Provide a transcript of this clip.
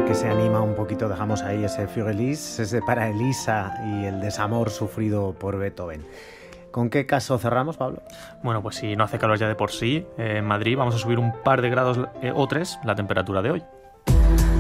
que se anima un poquito, dejamos ahí ese Für Elise, ese para Elisa y el desamor sufrido por Beethoven. ¿Con qué caso cerramos, Pablo? Bueno, pues si no hace calor ya de por sí, en Madrid vamos a subir un par de grados o 3 la temperatura de hoy.